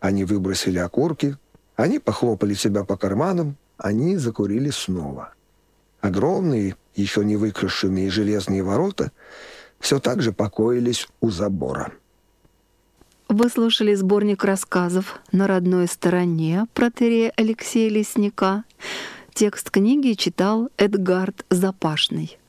Они выбросили окурки, они похлопали себя по карманам, они закурили снова. Огромные, еще не выкрашенные железные ворота все так же покоились у забора. Вы слушали сборник рассказов «На родной стороне» протоиерея Алексея Лесника. Текст книги читал Эдгард Запашный.